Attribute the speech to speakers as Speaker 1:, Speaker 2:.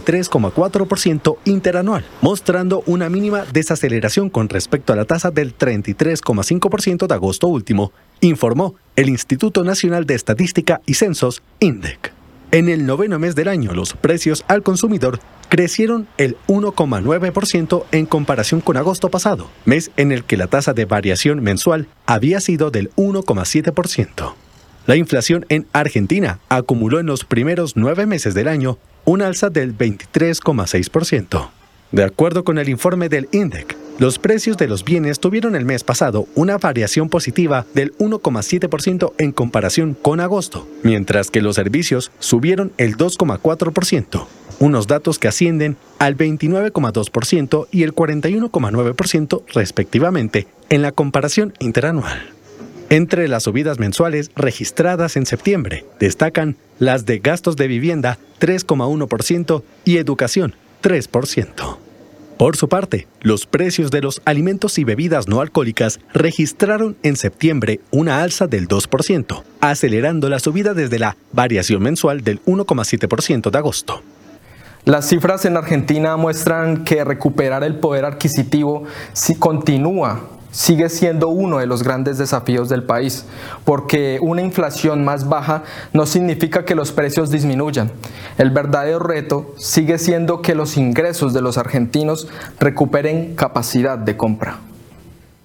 Speaker 1: 3,4% interanual, mostrando una mínima desaceleración con respecto a la tasa del 33,5% de agosto último, informó el Instituto Nacional de Estadística y Censos, INDEC. En el noveno mes del año, los precios al consumidor crecieron el 1,9% en comparación con agosto pasado, mes en el que la tasa de variación mensual había sido del 1,7%. La inflación en Argentina acumuló en los primeros 9 meses del año un alza del 23,6%. De acuerdo con el informe del INDEC, los precios de los bienes tuvieron el mes pasado una variación positiva del 1,7% en comparación con agosto, mientras que los servicios subieron el 2,4%, unos datos que ascienden al 29,2% y el 41,9% respectivamente en la comparación interanual. Entre las subidas mensuales registradas en septiembre, destacan las de gastos de vivienda 3,1% y educación 3%. Por su parte, los precios de los alimentos y bebidas no alcohólicas registraron en septiembre una alza del 2%, acelerando la subida desde la variación mensual del 1,7% de agosto.
Speaker 2: Las cifras en Argentina muestran que recuperar el poder adquisitivo sigue siendo uno de los grandes desafíos del país, porque una inflación más baja no significa que los precios disminuyan. El verdadero reto sigue siendo que los ingresos de los argentinos recuperen capacidad de compra.